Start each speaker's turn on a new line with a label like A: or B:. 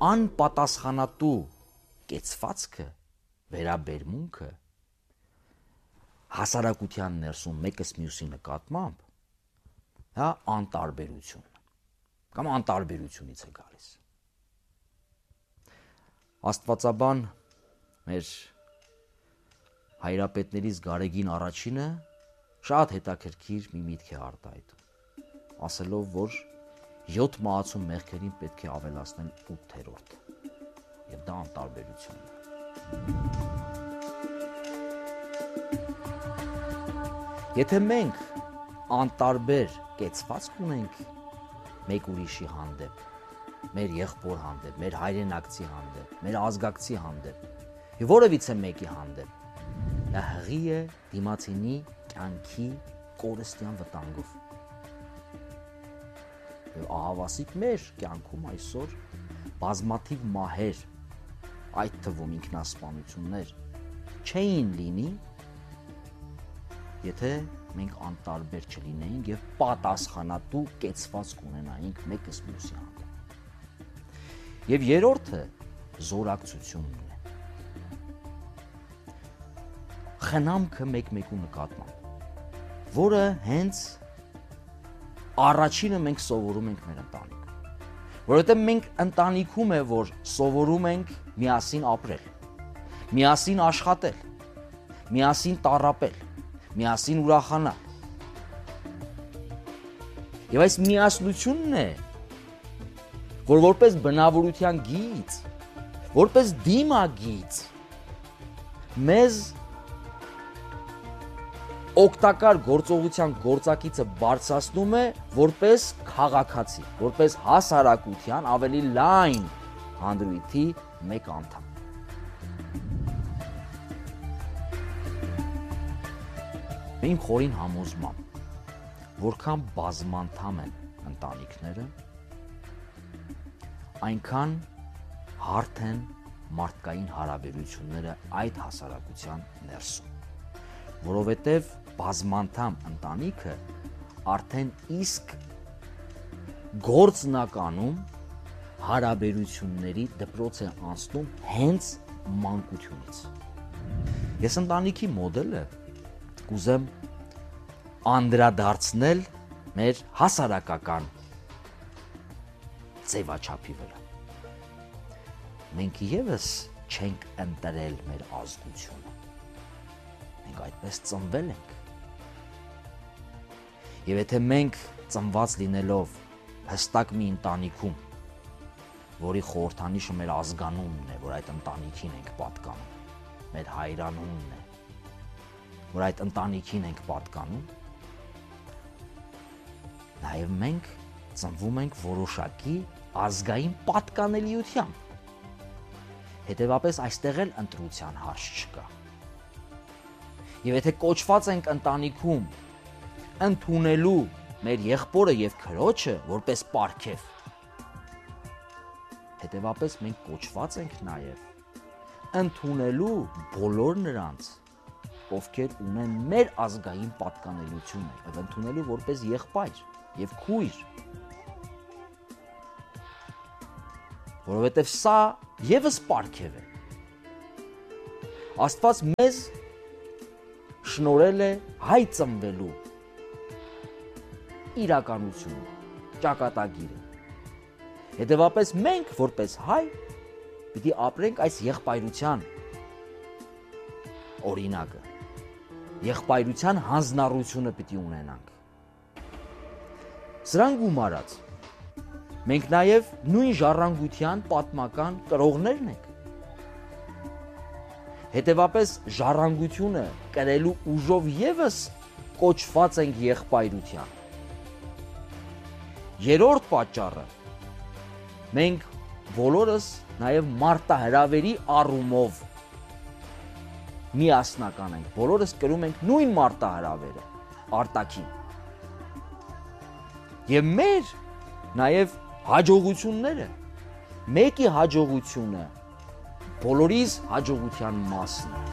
A: անպատասխանատու կեցվածքը, վերաբերմունքը հասարակության ներսում մեկս մյուսի նկատմամբ դա անտարբերություն կամ անտարբերությունից է գալիս։ Աստվածաբան մեր հայրապետներից Գարեգին առաջինը շատ հետաքրքիր մի միտք է արտահայտում, ասելով, որ 7 մահացու մեղքերին պետք է ավելացնել 8-րդ, եւ դա անտարբերությունն է։ Եթե մենք անտարբեր կեցվածք ունենք մեկ ուրիշի հանդեպ, մեր եղբոր հանդեպ, մեր հայրենակցի հանդեպ, մեր ազգակցի հանդեպ, եւ որևիցե մեկի հանդեպ, դա հղի է դիմացինի կյանքի կորստյան վտանգով։ Եվ ահավասիկ մեր կյանքում այսօր բազմաթիվ մահեր, այդ թվում ինքնասպանություններ չէին լինի, եթե մենք անտարբեր չլինեինք եւ պատասխանատու կեցվածք ունենայինք մեկս մյուսի հանդեպ։ Եվ երրորդը զորակցությունն է։ Խնամքը մեկ-մեկու նկատմամբ, որը հենց առաջինը մենք սովորում ենք մեր ընտանիքում։ Որովհետեւ մենք ընտանիքում է, որ սովորում ենք միասին ապրել, միասին աշխատել, միասին տառապել, միասին ուրախանալ։ Եվ այս միասնությունն է, որ որպես բնավորության գիծ, որպես դիմագիծ, մեզ օգտակար գործողության գործակիցը բարձրացնում է որպես քաղաքացի, որպես հասարակության ավելի լայն հանդրույթի մեկ անդամ։ Իմ խորին համոզմամբ, որքան բազմանդամ են ընտանիքները, այնքան հարթ են մարդկային հարաբերությունները այդ հասարակության ներսում, որովհետև բազմանդամ ընտանիքը արդեն իսկ գործնականում հարաբերությունների դպրոց է անցնում հենց մանկությունից։ Ես ընտանիքի մոդելը կուզեմ անդրադարձնել մեր հասարակական ձևաչափի վրա։ Մենք ևս չենք ընտրել մեր ազգությունը։ Մենք այդպես ծնվել ենք։ Եվ եթե մենք ծնված լինելով հստակ մի ընտանիքում, որի խորհրդանիշը մեր ազգանունն է, որ այդ ընտանիքին ենք պատկանում, մեր հայրանունն է, որ այդ ընտանիքին ենք պատկանում, նաև մենք ծնվում ենք որոշակի ազգային պատկանելիությամբ։ Հետևաբար այստեղ էլ ընտրության հարց չկա։ Եվ եթե կոչված ենք ընտանիքում ընդունելու մեր եղբորը եւ քրոջը որպես պարգև, հետևաբար մենք կոչված ենք նաև ընդունելու բոլոր նրանց, ովքեր ունեն մեր ազգային պատկանելիությունը, եւ ընդունելու որպես եղբայր եւ քույր, որովհետեւ սա եւս պարգև է։ Աստված մեզ շնորհել է հայ ծնվելու իրականությունը, ճակատագիրը։ Հետևաբար մենք որպես հայ պիտի ապրենք այս եղբայրության օրինակը, եղբայրության հանձնառությունը պիտի ունենանք։ Սրան գումարած, մենք նաև նույն ժառանգության պատմական կրողներն ենք։ Հետևաբար ժառանգությունը կրելու ուժով եւս կոչված ենք եղբայրության։ Երրորդ պատճառը, մենք բոլորս նաև մարտահրավերի առումով միասնական ենք, բոլորս կրում ենք նույն մարտահրավերը արտաքին։ Եվ մեր նաև հաջողությունները, մեկի հաջողությունը բոլորիս հաջողության մասն է։